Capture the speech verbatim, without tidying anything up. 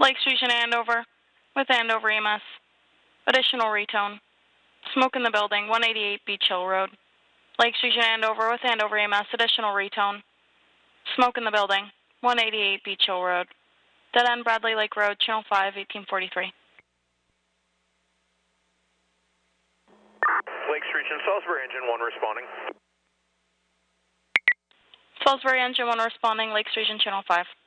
Lakes Region Andover with Andover E M S. Additional retone. Smoke in the building, one eighty-eight Beach Hill Road. Lakes Region Andover with Andover E M S. Additional retone. Smoke in the building, one eighty-eight Beach Hill Road. Dead End Bradley Lake Road, Channel five, eighteen forty-three. Lakes Region, Salisbury Engine one responding. Salisbury Engine one responding, Lakes Region, Channel five.